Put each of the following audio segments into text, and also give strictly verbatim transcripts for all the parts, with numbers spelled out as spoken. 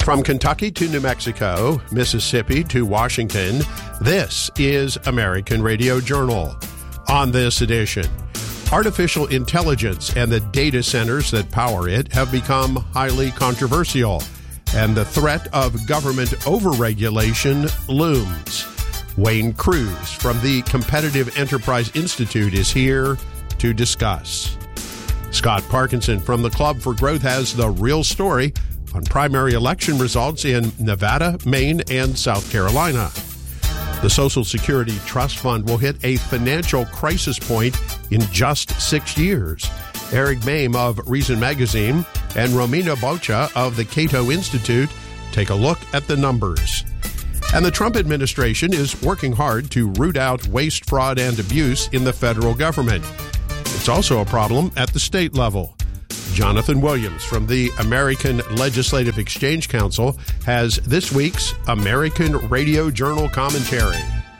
From Kentucky to New Mexico, Mississippi to Washington, this is American Radio Journal. On this edition, artificial intelligence and the data centers that power it have become highly controversial, and the threat of government overregulation looms. Wayne Cruz from the Competitive Enterprise Institute is here to discuss. Scott Parkinson from the Club for Growth has the real story on primary election results in Nevada, Maine, and South Carolina. The Social Security Trust Fund will hit a financial crisis point in just six years. Eric Mame of Reason Magazine and Romina Bocha of the Cato Institute take a look at the numbers. And the Trump administration is working hard to root out waste, fraud, and abuse in the federal government. It's also a problem at the state level. Jonathan Williams from the American Legislative Exchange Council has this week's American Radio Journal commentary.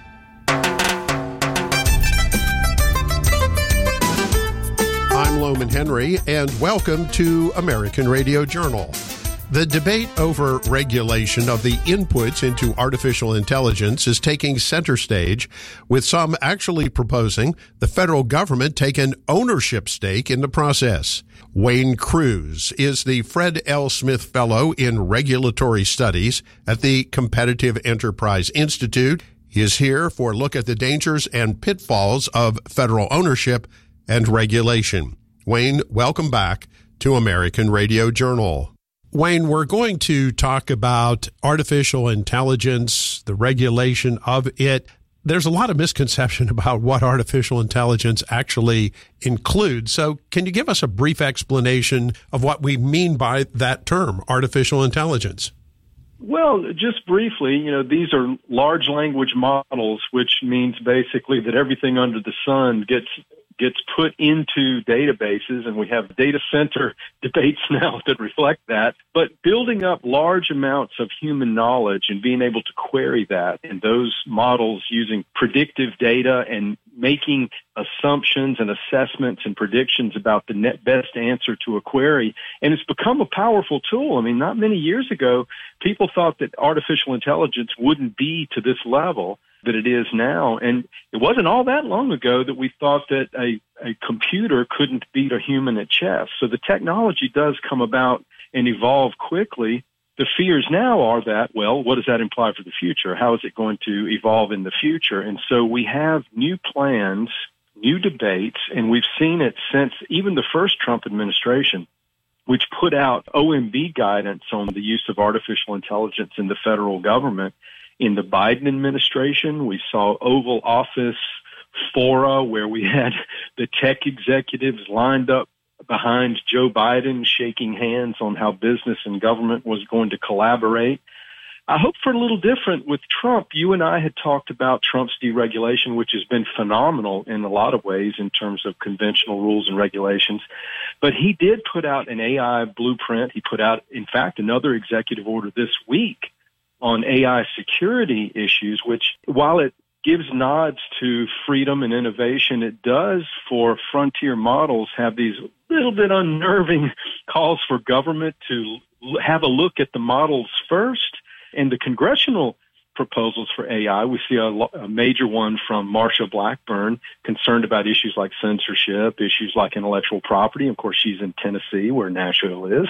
I'm Loman Henry, and welcome to American Radio Journal. The debate over regulation of the inputs into artificial intelligence is taking center stage, with some actually proposing the federal government take an ownership stake in the process. Wayne Cruz is the Fred L. Smith Fellow in Regulatory Studies at the Competitive Enterprise Institute. He is here for a look at the dangers and pitfalls of federal ownership and regulation. Wayne, welcome back to American Radio Journal. Wayne, we're going to talk about artificial intelligence, the regulation of it. There's a lot of misconception about what artificial intelligence actually includes. So can you give us a brief explanation of what we mean by that term, artificial intelligence? Well, just briefly, you know, these are large language models, which means basically that everything under the sun gets gets put into databases, and we have data center debates now that reflect that. But building up large amounts of human knowledge and being able to query that, and those models using predictive data and making assumptions and assessments and predictions about the net best answer to a query. And it's become a powerful tool. I mean, not many years ago, people thought that artificial intelligence wouldn't be to this level that it is now. And it wasn't all that long ago that we thought that a, a computer couldn't beat a human at chess. So the technology does come about and evolve quickly. The fears now are that, well, what does that imply for the future? How is it going to evolve in the future? And so we have new plans, new debates, and we've seen it since even the first Trump administration, which put out O M B guidance on the use of artificial intelligence in the federal government. In the Biden administration, we saw Oval Office fora where we had the tech executives lined up behind Joe Biden, shaking hands on how business and government was going to collaborate. I hope for a little different with Trump. You and I had talked about Trump's deregulation, which has been phenomenal in a lot of ways in terms of conventional rules and regulations. But he did put out an A I blueprint. He put out, in fact, another executive order this week on A I security issues, which, while it gives nods to freedom and innovation, it does, for frontier models, have these little bit unnerving calls for government to have a look at the models first. And the congressional proposals for A I, we see a, a major one from Marsha Blackburn, concerned about issues like censorship, issues like intellectual property. Of course, she's in Tennessee, where Nashville is,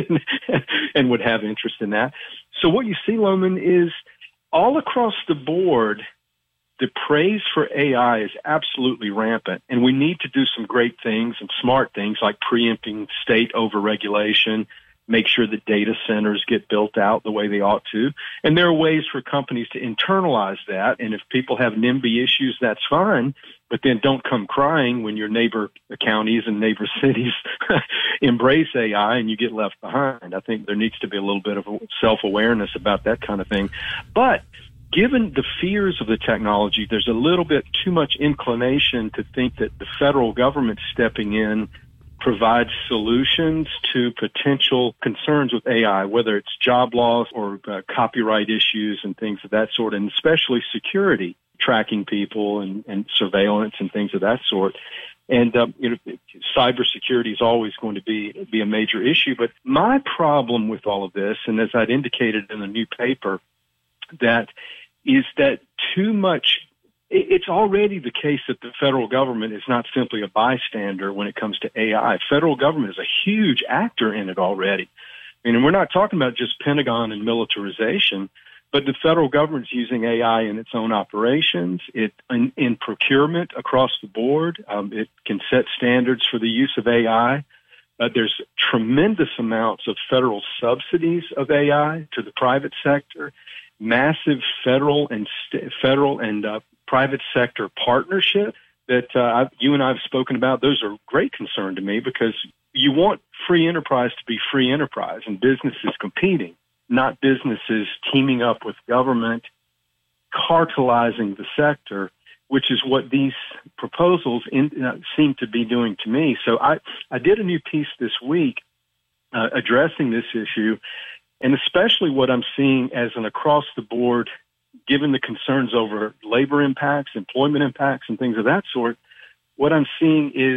and would have interest in that. So what you see, Loman, is all across the board, the praise for A I is absolutely rampant, and we need to do some great things and smart things like preempting state overregulation, make sure that data centers get built out the way they ought to. And there are ways for companies to internalize that. And if people have NIMBY issues, that's fine. But then don't come crying when your neighbor counties and neighbor cities embrace A I and you get left behind. I think there needs to be a little bit of self-awareness about that kind of thing. But given the fears of the technology, there's a little bit too much inclination to think that the federal government stepping in provides solutions to potential concerns with A I, whether it's job loss or uh, copyright issues and things of that sort, and especially security, tracking people and, and surveillance and things of that sort. And um, you know, cybersecurity is always going to be be a major issue. But my problem with all of this, and as I'd indicated in the new paper, that is that too much. It's already the case that the federal government is not simply a bystander when it comes to A I. Federal government is a huge actor in it already. I mean, and we're not talking about just Pentagon and militarization, but the federal government's using A I in its own operations, it in, in procurement across the board. Um, it can set standards for the use of A I. Uh, there's tremendous amounts of federal subsidies of A I to the private sector, massive federal and st- federal and uh, private sector partnership that uh, I've, you and I have spoken about. Those are of great concern to me because you want free enterprise to be free enterprise and businesses competing, not businesses teaming up with government, cartelizing the sector, which is what these proposals in, uh, seem to be doing to me. So I, I did a new piece this week uh, addressing this issue, and especially what I'm seeing as an across-the-board, given the concerns over labor impacts, employment impacts, and things of that sort, what I'm seeing is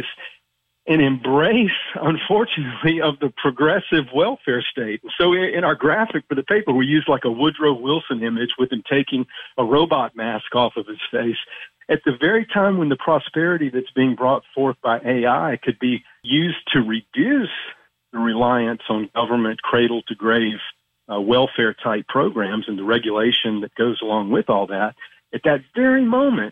an embrace, unfortunately, of the progressive welfare state. So in our graphic for the paper, we use like a Woodrow Wilson image with him taking a robot mask off of his face. At the very time when the prosperity that's being brought forth by A I could be used to reduce the reliance on government cradle-to-grave uh, welfare-type programs and the regulation that goes along with all that, at that very moment,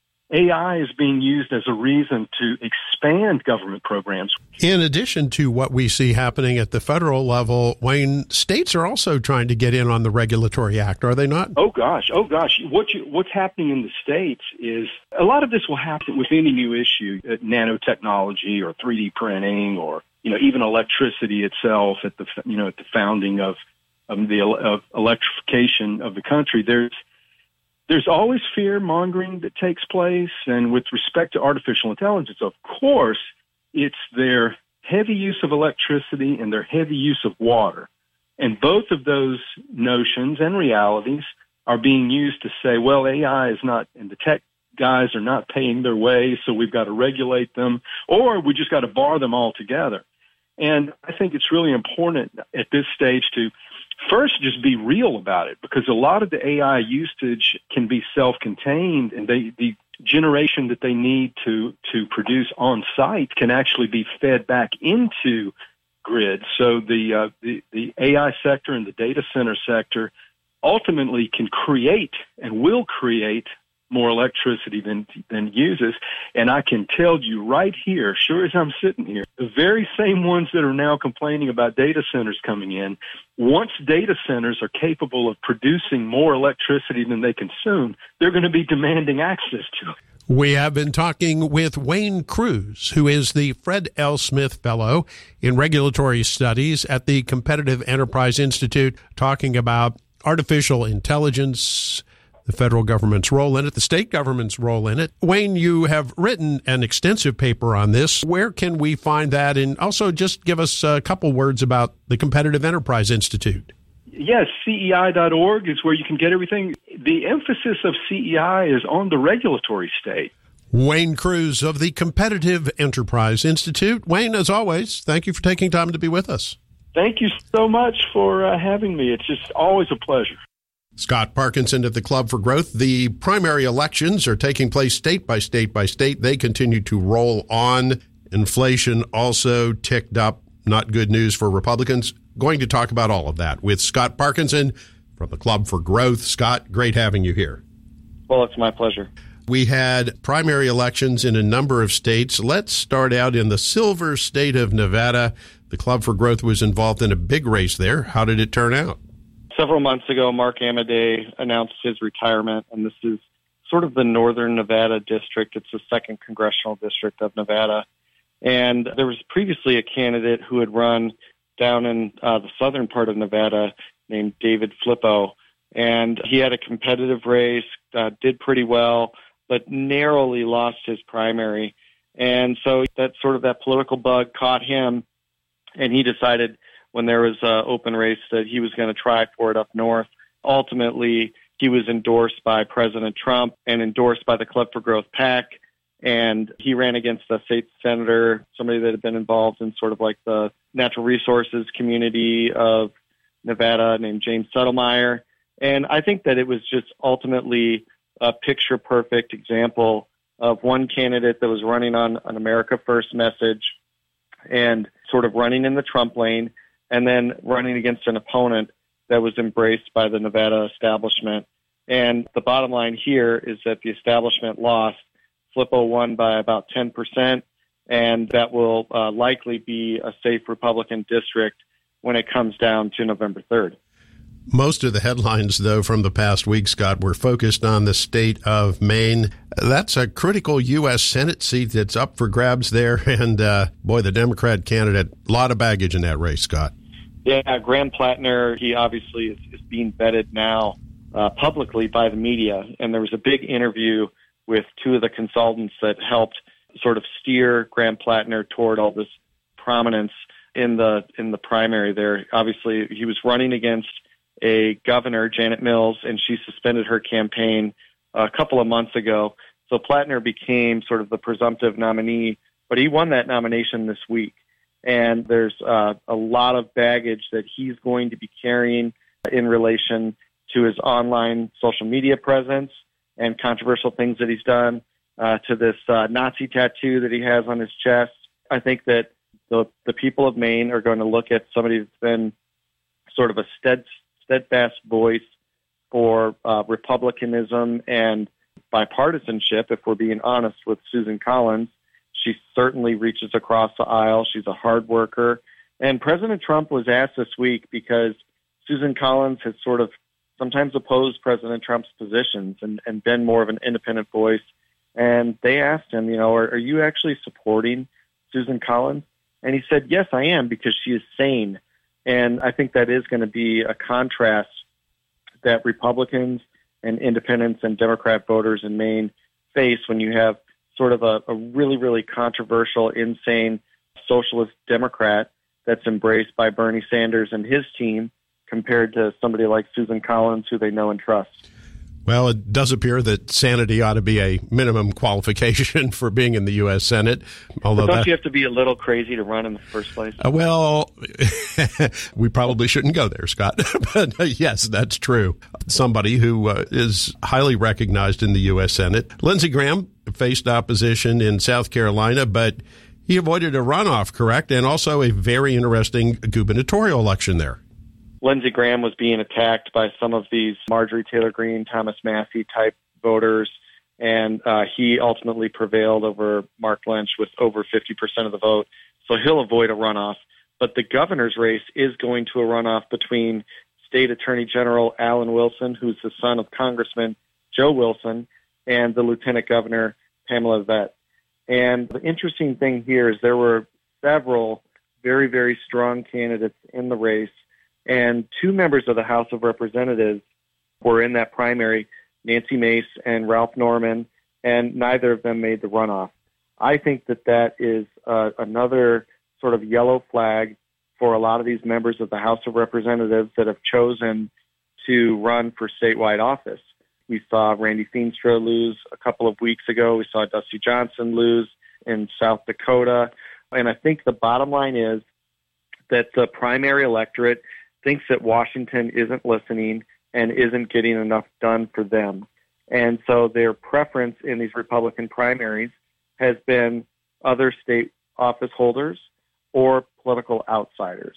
A I is being used as a reason to expand government programs. In addition to what we see happening at the federal level, Wayne, states are also trying to get in on the regulatory act, are they not? Oh, gosh. Oh, gosh. What you, what's happening in the states is a lot of this will happen with any new issue, uh, nanotechnology or three D printing or, you know, even electricity itself at the, you know, at the founding of, of the of electrification of the country. There's There's always fear-mongering that takes place, and with respect to artificial intelligence, of course, it's their heavy use of electricity and their heavy use of water. And both of those notions and realities are being used to say, well, A I is not, and the tech guys are not paying their way, so we've got to regulate them, or we just got to bar them altogether. And I think it's really important at this stage to first, just be real about it, because a lot of the A I usage can be self-contained, and they, the generation that they need to, to produce on site can actually be fed back into grid. So the, uh, the, the A I sector and the data center sector ultimately can create and will create more electricity than than uses. And I can tell you right here, sure as I'm sitting here, the very same ones that are now complaining about data centers coming in, once data centers are capable of producing more electricity than they consume, they're going to be demanding access to it. We have been talking with Wayne Cruz, who is the Fred L. Smith Fellow in Regulatory Studies at the Competitive Enterprise Institute, talking about artificial intelligence, the federal government's role in it, the state government's role in it. Wayne, you have written an extensive paper on this. Where can we find that? And also just give us a couple words about the Competitive Enterprise Institute. Yes, C E I dot org is where you can get everything. The emphasis of C E I is on the regulatory state. Wayne Cruz of the Competitive Enterprise Institute. Wayne, as always, thank you for taking time to be with us. Thank you so much for uh, having me. It's just always a pleasure. Scott Parkinson at the Club for Growth. The primary elections are taking place state by state by state. They continue to roll on. Inflation also ticked up. Not good news for Republicans. Going to talk about all of that with Scott Parkinson from the Club for Growth. Scott, great having you here. Well, it's my pleasure. We had primary elections in a number of states. Let's start out in the silver state of Nevada. The Club for Growth was involved in a big race there. How did it turn out? Several months ago, Mark Amadei announced his retirement, and this is sort of the northern Nevada district. It's the second congressional district of Nevada. And there was previously a candidate who had run down in uh, the southern part of Nevada named David Flippo. And he had a competitive race, uh, did pretty well, but narrowly lost his primary. And so that sort of that political bug caught him, and he decided when there was an open race that he was going to try for it up north. Ultimately, he was endorsed by President Trump and endorsed by the Club for Growth PAC, And he ran against a state senator, somebody that had been involved in sort of like the natural resources community of Nevada named James Settlemeyer. And I think that it was just ultimately a picture-perfect example of one candidate that was running on an America First message and sort of running in the Trump lane, and then running against an opponent that was embraced by the Nevada establishment. And the bottom line here is that the establishment lost. Flippo won by about ten percent, and that will uh, likely be a safe Republican district when it comes down to November third. Most of the headlines, though, from the past week, Scott, were focused on the state of Maine. That's a critical U S Senate seat that's up for grabs there. And, uh, boy, the Democrat candidate, a lot of baggage in that race, Scott. Yeah, Graham Plattner, he obviously is, is being vetted now uh, publicly by the media. And there was a big interview with two of the consultants that helped sort of steer Graham Plattner toward all this prominence in the in the primary there. Obviously, he was running against a governor, Janet Mills, and she suspended her campaign a couple of months ago. So Plattner became sort of the presumptive nominee, but he won that nomination this week. And there's uh, a lot of baggage that he's going to be carrying in relation to his online social media presence and controversial things that he's done, uh, to this uh, Nazi tattoo that he has on his chest. I think that the, the people of Maine are going to look at somebody that's been sort of a stead, steadfast voice for uh, republicanism and bipartisanship, if we're being honest with Susan Collins. She certainly reaches across the aisle. She's a hard worker. And President Trump was asked this week because Susan Collins has sort of sometimes opposed President Trump's positions and, and been more of an independent voice. And they asked him, you know, are, are you actually supporting Susan Collins? And he said, yes, I am, because she is sane. And I think that is going to be a contrast that Republicans and independents and Democrat voters in Maine face when you have sort of a, a really, really controversial, insane socialist Democrat that's embraced by Bernie Sanders and his team compared to somebody like Susan Collins, who they know and trust. Well, it does appear that sanity ought to be a minimum qualification for being in the U S Senate. Although but don't that, you have to be a little crazy to run in the first place? Uh, well, we probably shouldn't go there, Scott. But uh, yes, that's true. Somebody who uh, is highly recognized in the U S Senate. Lindsey Graham faced opposition in South Carolina, but he avoided a runoff, correct? And also a very interesting gubernatorial election there. Lindsey Graham was being attacked by some of these Marjorie Taylor Greene, Thomas Massie type voters, and uh, he ultimately prevailed over Mark Lynch with over fifty percent of the vote. So he'll avoid a runoff. But the governor's race is going to a runoff between State Attorney General Alan Wilson, who's the son of Congressman Joe Wilson, and the Lieutenant Governor Pamela Vett. And the interesting thing here is there were several very, very strong candidates in the race. And two members of the House of Representatives were in that primary, Nancy Mace and Ralph Norman, and neither of them made the runoff. I think that that is uh, another sort of yellow flag for a lot of these members of the House of Representatives that have chosen to run for statewide office. We saw Randy Feenstra lose a couple of weeks ago. We saw Dusty Johnson lose in South Dakota. And I think the bottom line is that the primary electorate thinks that Washington isn't listening and isn't getting enough done for them. And so their preference in these Republican primaries has been other state office holders or political outsiders.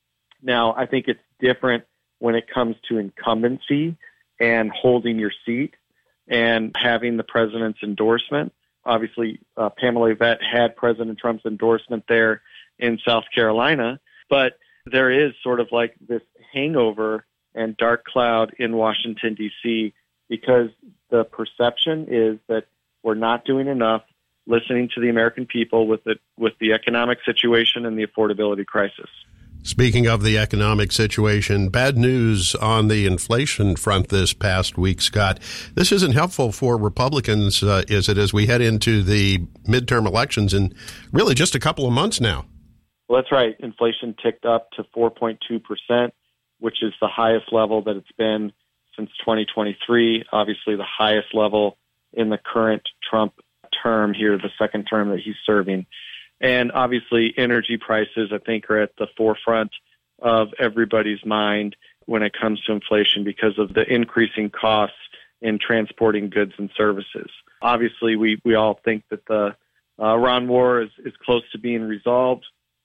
Now, I think it's different when it comes to incumbency and holding your seat and having the president's endorsement. Obviously, uh, Pamela Vett had President Trump's endorsement there in South Carolina, but there is sort of like this hangover and dark cloud in Washington, D C, because the perception is that we're not doing enough listening to the American people with the, with the economic situation and the affordability crisis. Speaking of the economic situation, bad news on the inflation front this past week, Scott. This isn't helpful for Republicans, uh, is it, as we head into the midterm elections in really just a couple of months now? Well, that's right. Inflation ticked up to four point two percent, which is the highest level that it's been since twenty twenty-three, obviously the highest level in the current Trump term here, the second term that he's serving. And obviously, energy prices, I think, are at the forefront of everybody's mind when it comes to inflation because of the increasing costs in transporting goods and services. Obviously, we, we all think that the uh, Iran war is, is close to being resolved,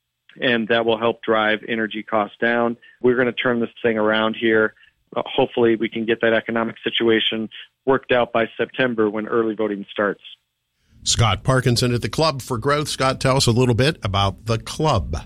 and that will help drive energy costs down. We're going to turn this thing around here. Uh, hopefully, we can get that economic situation worked out by September when early voting starts. Scott Parkinson at the Club for Growth. Scott, tell us a little bit about the club.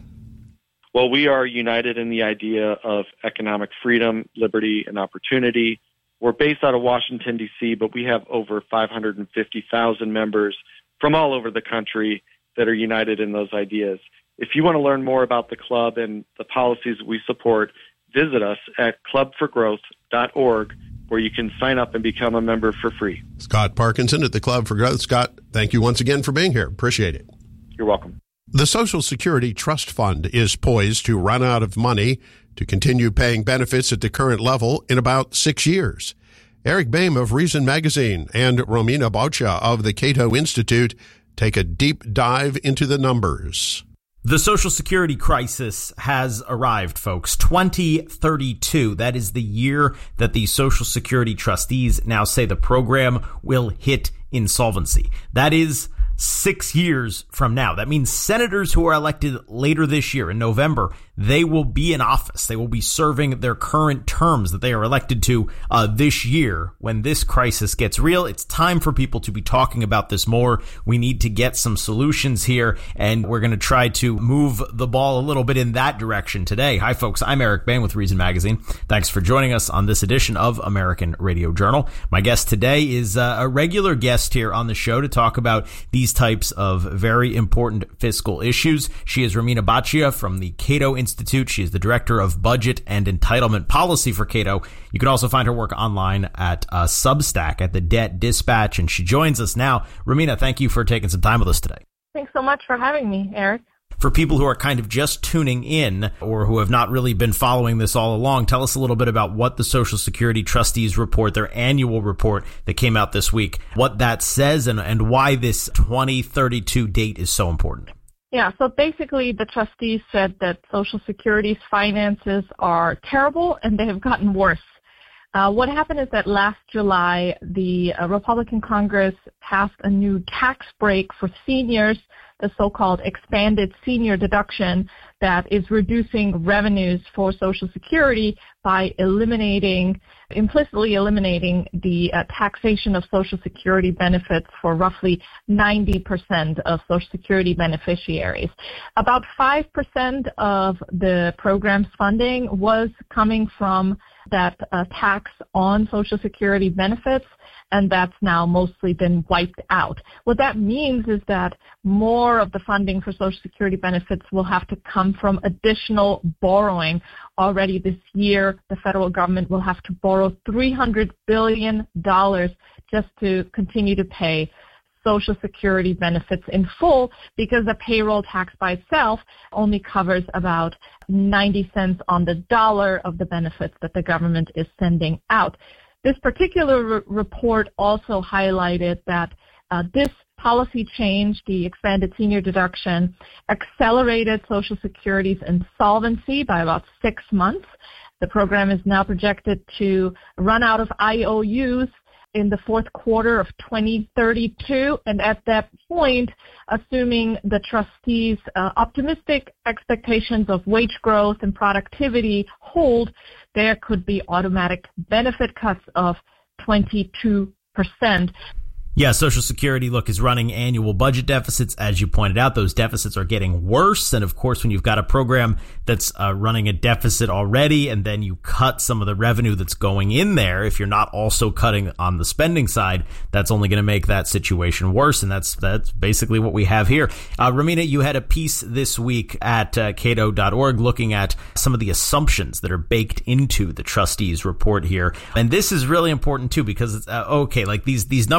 Well, we are united in the idea of economic freedom, liberty, and opportunity. We're based out of Washington, D C, but we have over five hundred fifty thousand members from all over the country that are united in those ideas. If you want to learn more about the club and the policies we support, visit us at club for growth dot org, where you can sign up and become a member for free. Scott Parkinson at the Club for Growth. Scott, thank you once again for being here. Appreciate it. You're welcome. The Social Security Trust Fund is poised to run out of money to continue paying benefits at the current level in about six years. Eric Boehm of Reason Magazine and Romina Boccia of the Cato Institute take a deep dive into the numbers. The Social Security crisis has arrived, folks. twenty thirty-two. That is the year that the Social Security trustees now say the program will hit insolvency. That is six years from now. That means senators who are elected later this year in November, they will be in office. They will be serving their current terms that they are elected to uh, this year. When this crisis gets real, it's time for people to be talking about this more. We need to get some solutions here, and we're going to try to move the ball a little bit in that direction today. Hi, folks. I'm Eric Boehm with Reason Magazine. Thanks for joining us on this edition of American Radio Journal. My guest today is uh, a regular guest here on the show to talk about these types of very important fiscal issues. She is Romina Boccia from the Cato Institute. She is the Director of Budget and Entitlement Policy for Cato. You can also find her work online at uh, Substack at the Debt Dispatch, and she joins us now. Romina, thank you for taking some time with us today. Thanks so much for having me, Eric. For people who are kind of just tuning in or who have not really been following this all along, tell us a little bit about what the Social Security Trustees report, their annual report that came out this week, what that says and, and why this twenty thirty-two date is so important. Yeah, so basically the trustees said that Social Security's finances are terrible and they have gotten worse. Uh, what happened is that last July, the uh, Republican Congress passed a new tax break for seniors, the so-called expanded senior deduction that is reducing revenues for Social Security by eliminating, implicitly eliminating the uh, taxation of Social Security benefits for roughly ninety percent of Social Security beneficiaries. About five percent of the program's funding was coming from that uh, tax on Social Security benefits, and that's now mostly been wiped out. What that means is that more of the funding for Social Security benefits will have to come from additional borrowing. Already this year, the federal government will have to borrow three hundred billion dollars just to continue to pay Social Security benefits in full, because the payroll tax by itself only covers about ninety cents on the dollar of the benefits that the government is sending out. This particular re- report also highlighted that uh, this policy change, the expanded senior deduction, accelerated Social Security's insolvency by about six months. The program is now projected to run out of I O Us in the fourth quarter of twenty thirty-two, and at that point, assuming the trustees' uh, optimistic expectations of wage growth and productivity hold, there could be automatic benefit cuts of twenty-two percent. Yeah, Social Security, look, is running annual budget deficits. As you pointed out, those deficits are getting worse. And of course, when you've got a program that's uh, running a deficit already, and then you cut some of the revenue that's going in there, if you're not also cutting on the spending side, that's only going to make that situation worse. And that's that's basically what we have here. Uh, Romina, you had a piece this week at uh, cato dot org looking at some of the assumptions that are baked into the trustees' report here. And this is really important, too, because it's uh, okay, like these, these numbers are obviously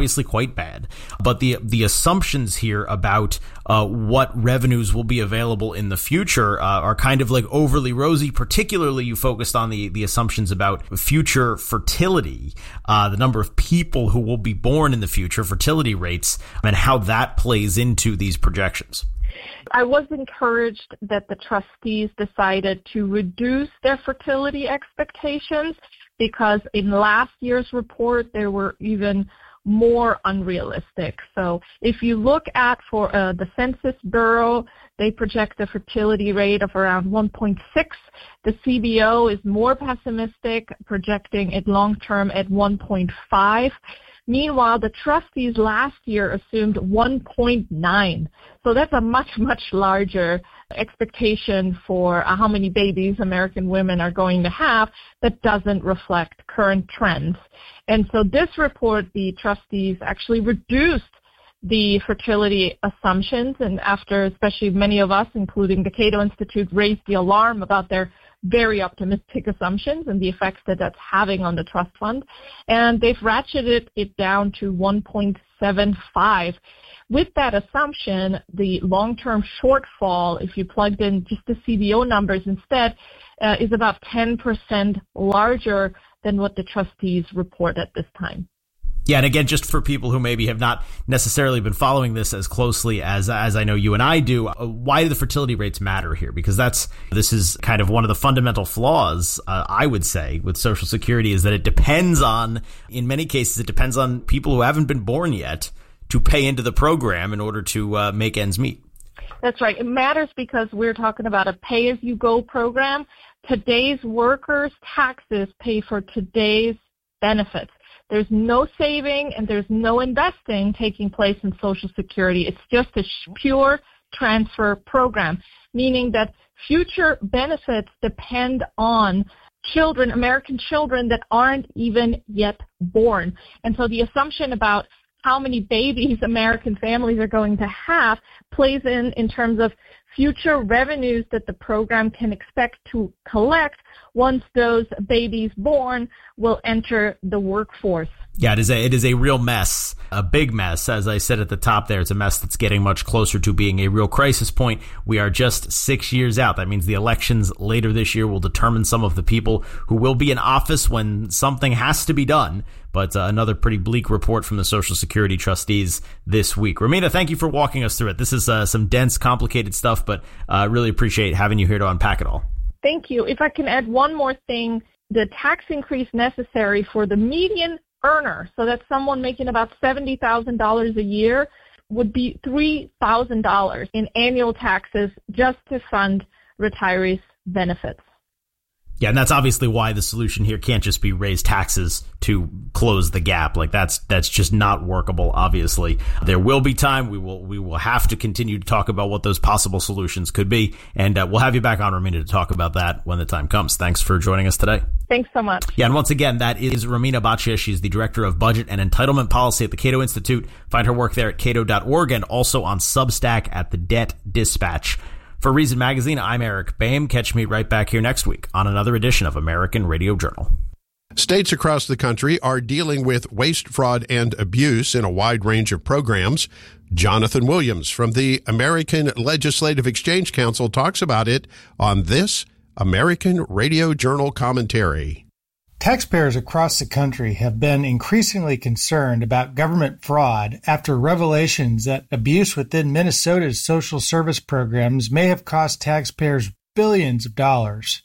obviously quite bad. But the the assumptions here about uh, what revenues will be available in the future uh, are kind of like overly rosy. Particularly, you focused on the, the assumptions about future fertility, uh, the number of people who will be born in the future, fertility rates, and how that plays into these projections. I was encouraged that the trustees decided to reduce their fertility expectations because in last year's report, they were even more unrealistic. So if you look at for uh, the Census Bureau, they project a fertility rate of around one point six. The C B O is more pessimistic, projecting it long-term at one point five. Meanwhile, the trustees last year assumed one point nine. So that's a much, much larger expectation for how many babies American women are going to have that doesn't reflect current trends. And so this report, the trustees actually reduced the fertility assumptions, and after especially many of us, including the Cato Institute, raised the alarm about their very optimistic assumptions and the effects that that's having on the trust fund. And they've ratcheted it down to one point seven five. With that assumption, the long-term shortfall, if you plugged in just the C B O numbers instead, uh, is about ten percent larger than what the trustees report at this time. Yeah, and again, just for people who maybe have not necessarily been following this as closely as as I know you and I do, why do the fertility rates matter here? Because that's this is kind of one of the fundamental flaws, uh, I would say, with Social Security is that it depends on, in many cases, it depends on people who haven't been born yet to pay into the program in order to uh, make ends meet. That's right. It matters because we're talking about a pay-as-you-go program. Today's workers' taxes pay for today's benefits. There's no saving and there's no investing taking place in Social Security. It's just a pure transfer program, meaning that future benefits depend on children, American children that aren't even yet born. And so the assumption about how many babies American families are going to have plays in in terms of future revenues that the program can expect to collect once those babies born will enter the workforce. Yeah, it is a, it is a real mess, a big mess. As I said at the top there, it's a mess that's getting much closer to being a real crisis point. We are just six years out. That means the elections later this year will determine some of the people who will be in office when something has to be done. But uh, another pretty bleak report from the Social Security trustees this week. Romina, thank you for walking us through it. This is uh, some dense, complicated stuff, but I uh, really appreciate having you here to unpack it all. Thank you. If I can add one more thing, the tax increase necessary for the median earner, so that's someone making about seventy thousand dollars a year, would be three thousand dollars in annual taxes just to fund retirees' benefits. Yeah, and that's obviously why the solution here can't just be raise taxes to close the gap. Like that's that's just not workable. Obviously, there will be time. We will we will have to continue to talk about what those possible solutions could be, and uh, we'll have you back on, Romina, to talk about that when the time comes. Thanks for joining us today. Thanks so much. Yeah, and once again, that is Romina Bhatia. She's the Director of Budget and Entitlement Policy at the Cato Institute. Find her work there at cato dot org and also on Substack at the Debt Dispatch. For Reason Magazine, I'm Eric Boehm. Catch me right back here next week on another edition of American Radio Journal. States across the country are dealing with waste, fraud, and abuse in a wide range of programs. Jonathan Williams from the American Legislative Exchange Council talks about it on this American Radio Journal commentary. Taxpayers across the country have been increasingly concerned about government fraud after revelations that abuse within Minnesota's social service programs may have cost taxpayers billions of dollars.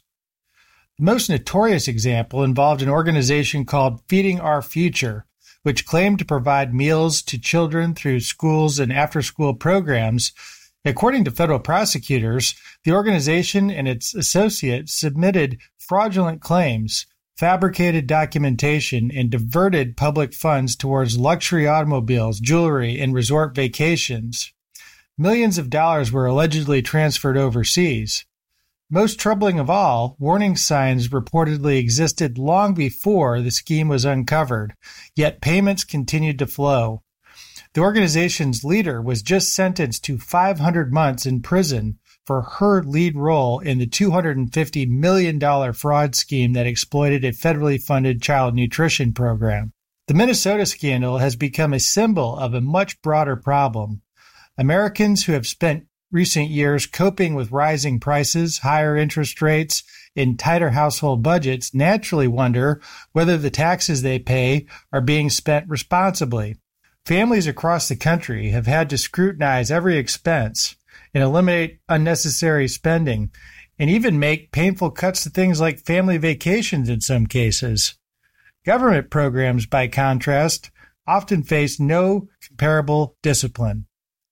The most notorious example involved an organization called Feeding Our Future, which claimed to provide meals to children through schools and after-school programs. According to federal prosecutors, the organization and its associates submitted fraudulent claims, fabricated documentation, and diverted public funds towards luxury automobiles, jewelry, and resort vacations. Millions of dollars were allegedly transferred overseas. Most troubling of all, warning signs reportedly existed long before the scheme was uncovered, yet payments continued to flow. The organization's leader was just sentenced to five hundred months in prison for her lead role in the two hundred fifty million dollars fraud scheme that exploited a federally funded child nutrition program. The Minnesota scandal has become a symbol of a much broader problem. Americans who have spent recent years coping with rising prices, higher interest rates, and tighter household budgets naturally wonder whether the taxes they pay are being spent responsibly. Families across the country have had to scrutinize every expense and eliminate unnecessary spending, and even make painful cuts to things like family vacations in some cases. Government programs, by contrast, often face no comparable discipline.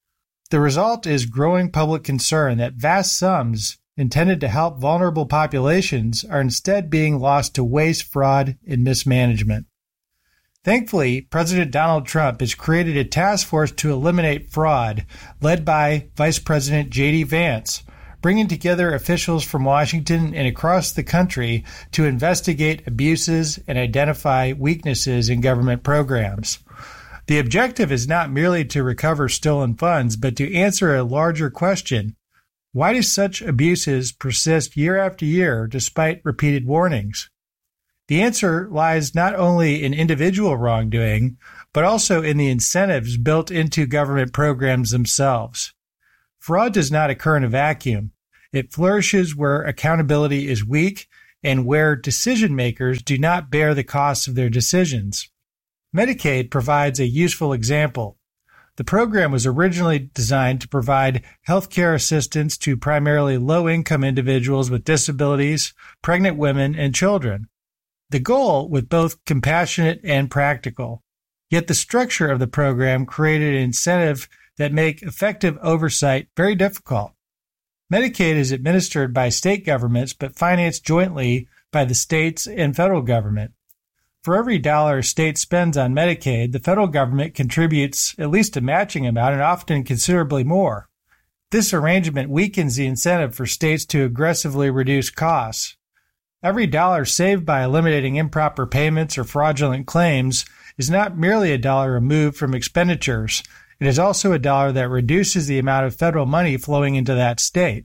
The result is growing public concern that vast sums intended to help vulnerable populations are instead being lost to waste, fraud, and mismanagement. Thankfully, President Donald Trump has created a task force to eliminate fraud, led by Vice President J D Vance, bringing together officials from Washington and across the country to investigate abuses and identify weaknesses in government programs. The objective is not merely to recover stolen funds, but to answer a larger question. Why do such abuses persist year after year despite repeated warnings? The answer lies not only in individual wrongdoing, but also in the incentives built into government programs themselves. Fraud does not occur in a vacuum. It flourishes where accountability is weak and where decision makers do not bear the costs of their decisions. Medicaid provides a useful example. The program was originally designed to provide health care assistance to primarily low-income individuals with disabilities, pregnant women, and children. The goal was both compassionate and practical. Yet the structure of the program created an incentive that make effective oversight very difficult. Medicaid is administered by state governments but financed jointly by the states and federal government. For every dollar a state spends on Medicaid, the federal government contributes at least a matching amount and often considerably more. This arrangement weakens the incentive for states to aggressively reduce costs. Every dollar saved by eliminating improper payments or fraudulent claims is not merely a dollar removed from expenditures. It is also a dollar that reduces the amount of federal money flowing into that state.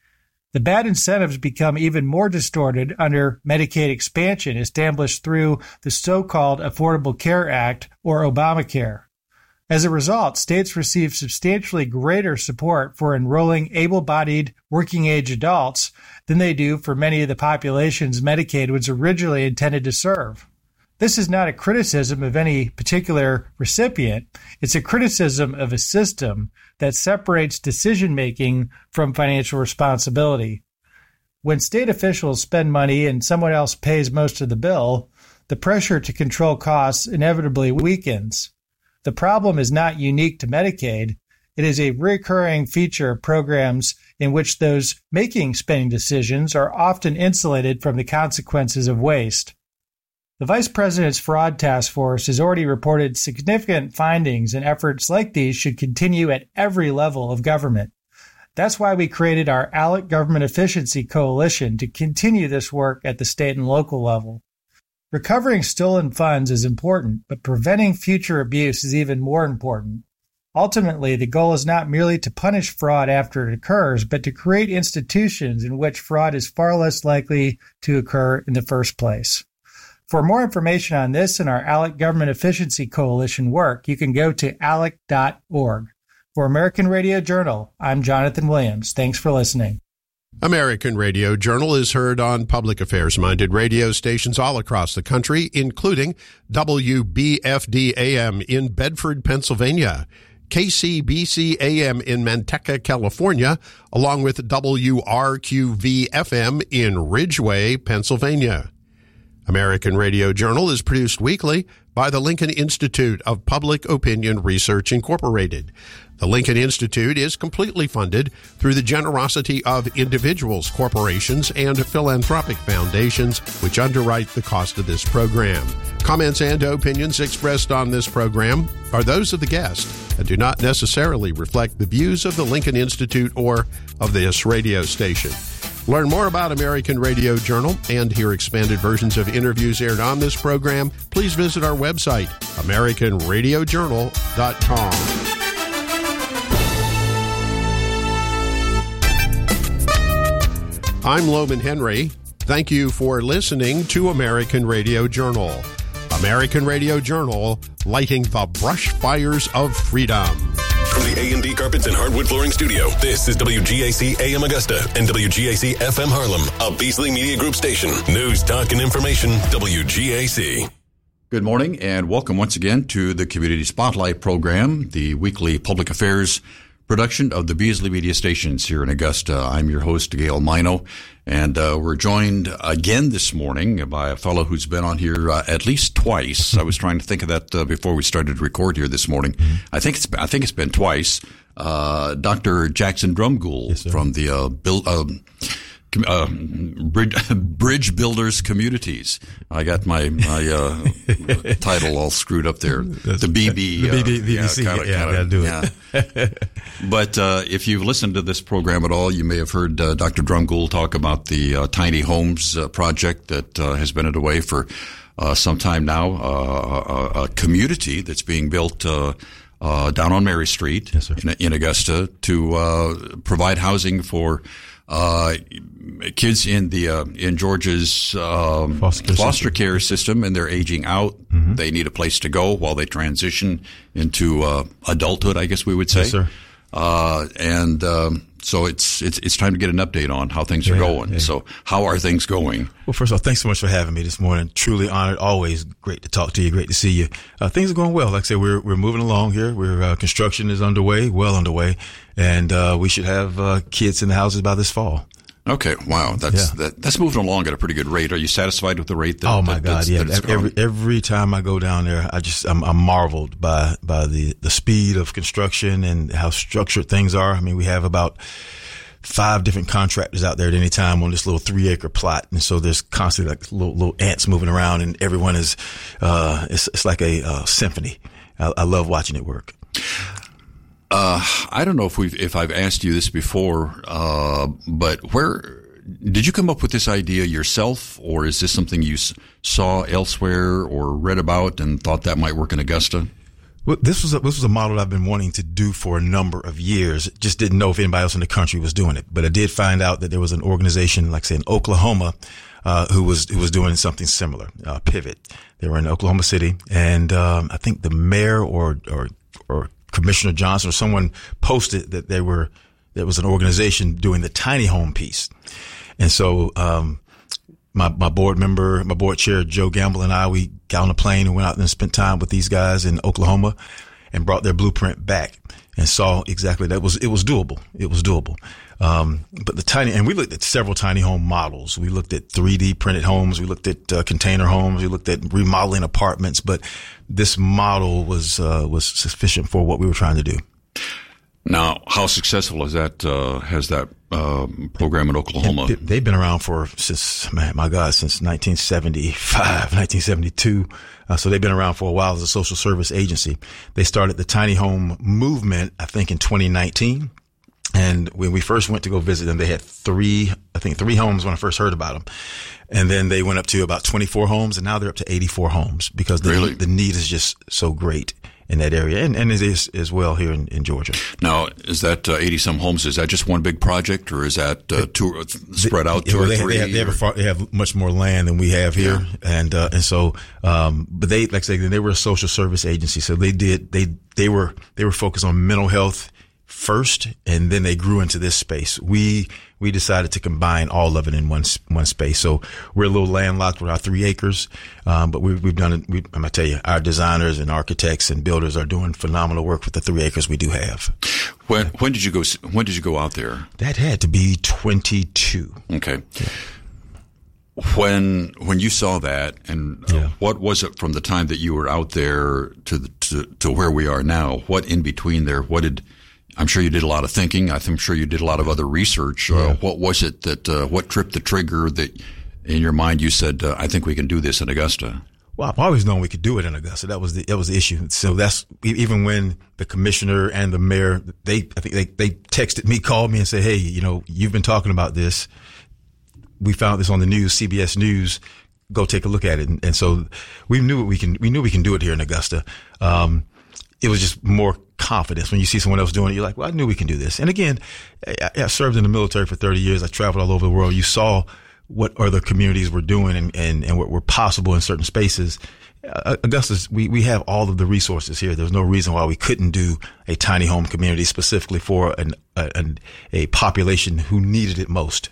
The bad incentives become even more distorted under Medicaid expansion established through the so-called Affordable Care Act, or Obamacare. As a result, states receive substantially greater support for enrolling able-bodied working-age adults than they do for many of the populations Medicaid was originally intended to serve. This is not a criticism of any particular recipient. It's a criticism of a system that separates decision-making from financial responsibility. When state officials spend money and someone else pays most of the bill, the pressure to control costs inevitably weakens. The problem is not unique to Medicaid. It is a recurring feature of programs in which those making spending decisions are often insulated from the consequences of waste. The Vice President's Fraud Task Force has already reported significant findings, and efforts like these should continue at every level of government. That's why we created our ALEC Government Efficiency Coalition to continue this work at the state and local level. Recovering stolen funds is important, but preventing future abuse is even more important. Ultimately, the goal is not merely to punish fraud after it occurs, but to create institutions in which fraud is far less likely to occur in the first place. For more information on this and our ALEC Government Efficiency Coalition work, you can go to alec dot org. For American Radio Journal, I'm Jonathan Williams. Thanks for listening. American Radio Journal is heard on public affairs-minded radio stations all across the country, including W B F D A M in Bedford, Pennsylvania, K C B C A M in Manteca, California, along with W R Q V F M in Ridgeway, Pennsylvania. American Radio Journal is produced weekly by the Lincoln Institute of Public Opinion Research, Incorporated. The Lincoln Institute is completely funded through the generosity of individuals, corporations, and philanthropic foundations, which underwrite the cost of this program. Comments and opinions expressed on this program are those of the guest and do not necessarily reflect the views of the Lincoln Institute or of this radio station. Learn more about American Radio Journal and hear expanded versions of interviews aired on this program. Please visit our website, american radio journal dot com. I'm Loman Henry. Thank you for listening to American Radio Journal. American Radio Journal, lighting the brush fires of freedom. From the A and D Carpets and Hardwood Flooring Studio, this is W G A C A M Augusta and W G A C F M Harlem, a Beasley Media Group station. News, talk, and information, W G A C. Good morning and welcome once again to the Community Spotlight program, the weekly public affairs production of the Beasley Media Stations here in Augusta. I'm your host, Gail Mino, and uh, we're joined again this morning by a fellow who's been on here uh, at least twice. I was trying to think of that uh, before we started to record here this morning. Mm-hmm. I think it's I think it's been twice. Uh, Doctor Jackson Drumgoole yes, from the uh, build. Um, Uh, bridge, bridge Builders Communities. I got my my uh, title all screwed up there. That's, the B B. The uh, B B C. Yeah, gotta, yeah, gotta, gotta do yeah. it. But uh, if you've listened to this program at all, you may have heard uh, Doctor Drumgoole talk about the uh, Tiny Homes uh, project that uh, has been underway for uh, some time now. Uh, a, a community that's being built uh, uh, down on Mary Street yes, in, in Augusta to uh, provide housing for Uh, kids in the uh, in Georgia's um, foster, care, foster system. care system, and they're aging out. Mm-hmm. They need a place to go while they transition into uh, adulthood, I guess we would say. Yes, sir. Uh, and um, so it's it's it's time to get an update on how things are yeah, going. Yeah. So how are things going? Well, first of all, thanks so much for having me this morning. Truly honored. Always great to talk to you. Great to see you. Uh, things are going well. Like I said, we're we're moving along here. We're uh, construction is underway, well underway, and uh, we should have uh, kids in the houses by this fall. Okay, wow, that's yeah. that, that's moving along at a pretty good rate. Are you satisfied with the rate? That, oh my that, God, that's, yeah. that every every time I go down there, I just I'm, I'm marveled by by the the speed of construction and how structured things are. I mean, we have about five different contractors out there at any time on this little three acre plot, and so there's constantly like little little ants moving around, and everyone is uh it's it's like a uh, symphony. I, I love watching it work. Uh, I don't know if we've, if I've asked you this before, uh, but where, did you come up with this idea yourself, or is this something you s- saw elsewhere or read about and thought that might work in Augusta? Well, this was a, this was a model I've been wanting to do for a number of years. Just didn't know if anybody else in the country was doing it, but I did find out that there was an organization, like I say, in Oklahoma, uh, who was, who was doing something similar, uh, Pivot. They were in Oklahoma City, and, um, I think the mayor or, or, or, Commissioner Johnson or someone posted that they were, there was an organization doing the tiny home piece. And so, um, my, my board member, my board chair, Joe Gamble, and I, we got on a plane and went out and spent time with these guys in Oklahoma and brought their blueprint back and saw exactly that it was, it was doable. It was doable. Um, but the tiny, and we looked at several tiny home models. We looked at three D printed homes. We looked at uh, container homes. We looked at remodeling apartments, but this model was, uh, was sufficient for what we were trying to do. Now, how successful is that, uh, has that, uh, program in Oklahoma? And they've been around for, since, man, my God, since nineteen seventy-five, nineteen seventy-two. Uh, so they've been around for a while as a social service agency. They started the tiny home movement, I think, in twenty nineteen. And when we first went to go visit them, they had three, I think three homes when I first heard about them. And then they went up to about twenty-four homes, and now they're up to eighty-four homes because the, really? the need is just so great in that area. And, and it is as well here in, in Georgia. Now, is that uh, eighty-some homes, is that just one big project, or is that uh, two, spread out two well, or they, three? They have, they, have a far, they have much more land than we have here. Yeah. And, uh, and so, um, but they, like I say, they were a social service agency. So they did, they, they were, they were focused on mental health first, and then they grew into this space. We, we decided to combine all of it in one, one space. So we're a little landlocked with our three acres. Um, but we, we've done it. We, I'm going to tell you, our designers and architects and builders are doing phenomenal work with the three acres we do have. When, when did you go, when did you go out there? That had to be twenty-two. Okay. Yeah. When, when you saw that, and uh, yeah. what was it from the time that you were out there to, the, to, to where we are now? What in between there? What did, I'm sure you did a lot of thinking. I'm sure you did a lot of other research. Yeah. Uh, what was it that, uh, what tripped the trigger that in your mind you said, uh, I think we can do this in Augusta? Well, I've always known we could do it in Augusta. That was the, that was the issue. So that's, even when the commissioner and the mayor, they, I think they, they texted me, called me and said, hey, you know, you've been talking about this. We found this on the news, C B S News. Go take a look at it. And, and so we knew we can, we knew we can do it here in Augusta. Um, it was just more confidence when you see someone else doing it. You're like, well, I knew we can do this. And again, I, I served in the military for thirty years. I traveled all over the world. You saw what other communities were doing and, and, and what were possible in certain spaces. Uh, Augustus, we, we have all of the resources here. There's no reason why we couldn't do a tiny home community specifically for an, a, an, a population who needed it most.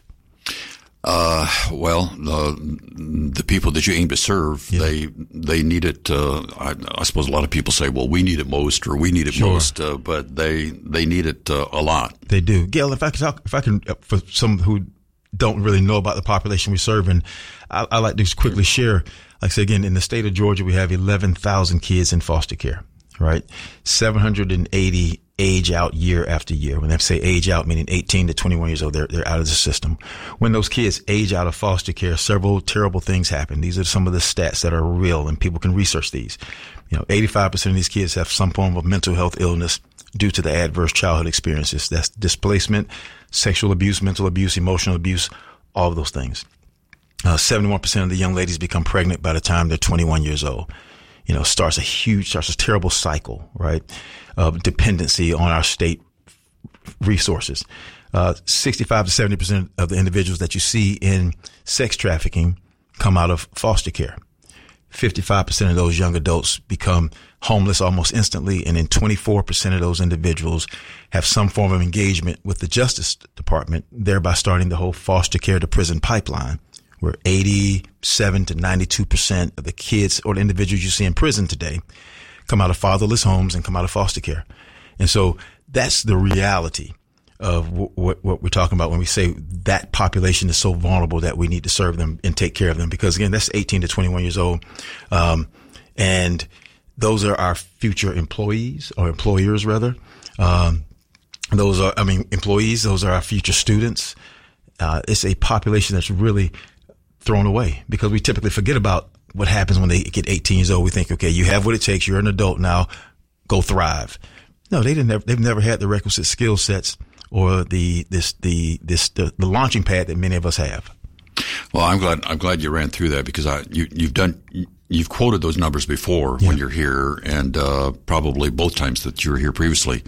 Uh, well, uh, the people that you aim to serve, yeah. they, they need it. Uh, I, I suppose a lot of people say, well, we need it most or we need it sure. most, uh, but they, they need it uh, a lot. They do. Gail, if I can talk, if I can, uh, for some who don't really know about the population we serve, and I, I like to just quickly share, like I say again, in the state of Georgia, we have eleven thousand kids in foster care, right? seven hundred eighty age out year after year. When I say age out, meaning eighteen to twenty-one years old, they're, they're out of the system. When those kids age out of foster care, several terrible things happen. These are some of the stats that are real, and people can research these. You know, eighty-five percent of these kids have some form of mental health illness due to the adverse childhood experiences. That's displacement, sexual abuse, mental abuse, emotional abuse, all of those things. Uh, seventy-one percent of the young ladies become pregnant by the time they're twenty-one years old. You know, starts a huge, starts a terrible cycle, right, of dependency on our state resources. Uh, sixty-five to seventy percent of the individuals that you see in sex trafficking come out of foster care. fifty-five percent of those young adults become homeless almost instantly, and then twenty-four percent of those individuals have some form of engagement with the Justice Department, thereby starting the whole foster care to prison pipeline, where eighty-seven to ninety-two percent of the kids or the individuals you see in prison today come out of fatherless homes and come out of foster care. And so that's the reality of w- w- what we're talking about when we say that population is so vulnerable that we need to serve them and take care of them. Because again, that's eighteen to twenty-one years old. Um, and those are our future employees or employers rather. Um, those are, I mean, employees, those are our future students. Uh, it's a population that's really thrown away because we typically forget about what happens when they get eighteen years old. We think, okay, you have what it takes. You're an adult now. Go thrive. No, they didn't. Have, they've never had the requisite skill sets or the this the this the, the launching pad that many of us have. Well, I'm glad I'm glad you ran through that because I you you've done you've quoted those numbers before yeah. when you're here, and uh, probably both times that you were here previously.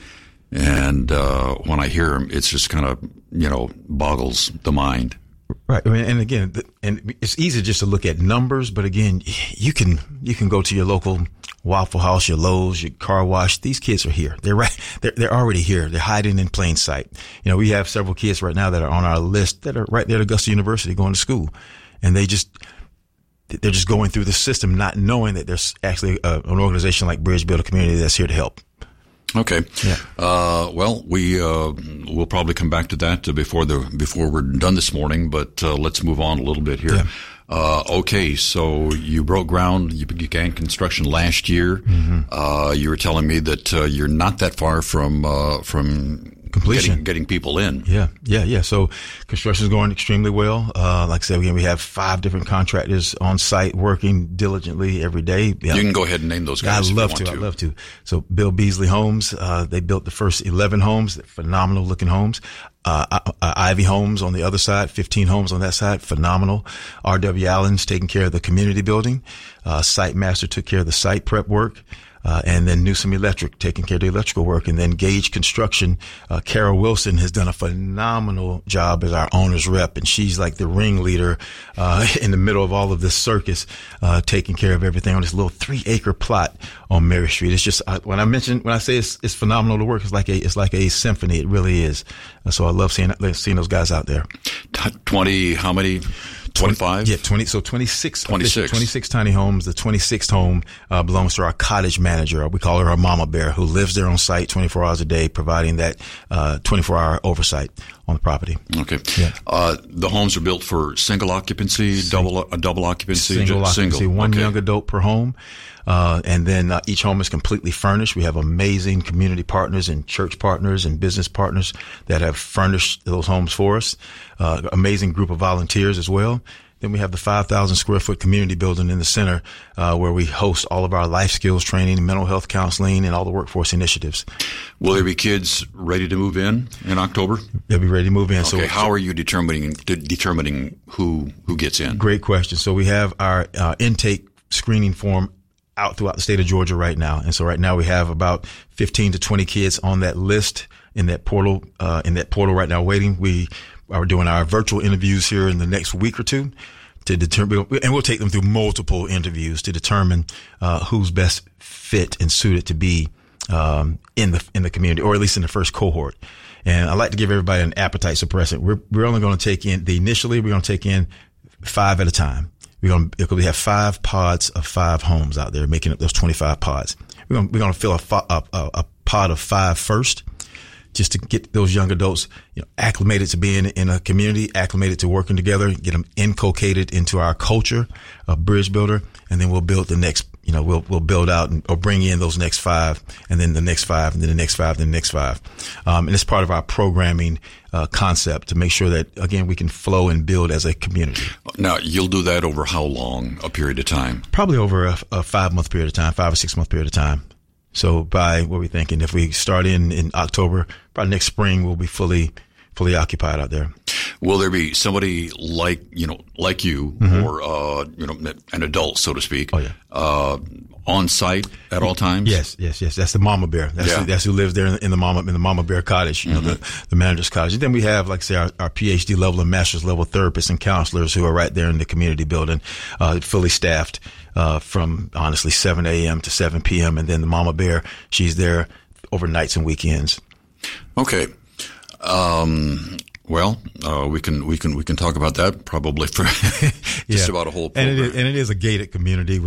And uh, when I hear them, it's just kind of you know boggles the mind. Right. I mean, and again, and it's easy just to look at numbers, but again, you can, you can go to your local Waffle House, your Lowe's, your car wash. These kids are here. They're right. They're, they're already here. They're hiding in plain sight. You know, we have several kids right now that are on our list that are right there at Augusta University going to school, and they just, they're just going through the system, not knowing that there's actually a, an organization like Bridge Builder Community that's here to help. Okay. Yeah. Uh, well, we, uh, we'll probably come back to that before the, before we're done this morning, but, uh, let's move on a little bit here. Yeah. Uh, okay. So you broke ground, you began construction last year. Mm-hmm. Uh, you were telling me that, uh, you're not that far from, uh, from completion, getting, getting people in. Yeah. Yeah. Yeah. So construction is going extremely well. Uh, like I said, again, we have five different contractors on site working diligently every day. Yeah. You can go ahead and name those guys. I'd love to, to. I'd love to. So Bill Beasley Homes, uh, they built the first eleven homes, phenomenal looking homes. Uh, uh, Ivy Homes on the other side, fifteen homes on that side, phenomenal. R W Allen's taking care of the community building. Uh, Site Master took care of the site prep work. Uh, and then Newsom Electric taking care of the electrical work. And then Gage Construction, uh, Carol Wilson has done a phenomenal job as our owner's rep. And she's like the ringleader, uh, in the middle of all of this circus, uh, taking care of everything on this little three acre plot on Mary Street. It's just, uh, when I mention, when I say it's, it's phenomenal to work, it's like a, it's like a symphony. It really is. Uh, so I love seeing, seeing those guys out there. twenty, how many? twenty-five? Yeah, twenty. So twenty-six. twenty-six. twenty-six tiny homes. The twenty-sixth home uh, belongs to our cottage manager. We call her our mama bear, who lives there on site twenty-four hours a day, providing that uh, twenty-four hour oversight on the property. Okay. Yeah. Uh, the homes are built for single occupancy, Sing- double a double occupancy, single occupancy, single. one okay. young adult per home. Uh, and then uh, each home is completely furnished. We have amazing community partners and church partners and business partners that have furnished those homes for us. Uh, amazing group of volunteers as well. Then we have the five thousand square foot community building in the center, uh, where we host all of our life skills training, mental health counseling, and all the workforce initiatives. Will there be kids ready to move in in October? They'll be ready to move in. Okay. So how are you determining de- determining who who gets in? Great question. So we have our uh, intake screening form out throughout the state of Georgia right now, and so right now we have about fifteen to twenty kids on that list in that portal. Uh, in that portal right now, waiting. We we're doing our virtual interviews here in the next week or two to determine, and we'll take them through multiple interviews to determine uh, who's best fit and suited to be um, in the in the community, or at least in the first cohort. And I like to give everybody an appetite suppressant. We're we're only going to take in the initially we're going to take in five at a time. We're going to we have five pods of five homes out there, making up those twenty-five pods. We're going we're going to fill a, a, a, a pod of five first, just to get those young adults, you know, acclimated to being in a community, acclimated to working together, get them inculcated into our culture of Bridge Builder, and then we'll build the next. You know, we'll we'll build out and, or bring in those next five, and then the next five, and then the next five, then the next five. Um, and it's part of our programming uh, concept to make sure that, again, we can flow and build as a community. Now, you'll do that over how long a period of time? Probably over a, a five-month period of time, five or six-month period of time. So by what we're thinking, if we start in, in October, by next spring, we'll be fully fully occupied out there. Will there be somebody like, you know, like you, mm-hmm. or, uh, you know, an adult, so to speak, oh, yeah. uh, on site at all times? Yes, yes, yes. That's the mama bear. That's, yeah. who, that's who lives there in the, in the mama, in the mama bear cottage, you mm-hmm. know, the, the manager's cottage. And then we have, like I say, our, our PhD level and master's level therapists and counselors who are right there in the community building, uh, fully staffed, uh, from honestly seven a.m. to seven p.m. And then the mama bear, she's there overnights and weekends. Okay. Um, Well, uh, we can we can we can talk about that probably for just yeah. about a whole program. And it is, and it is a gated community.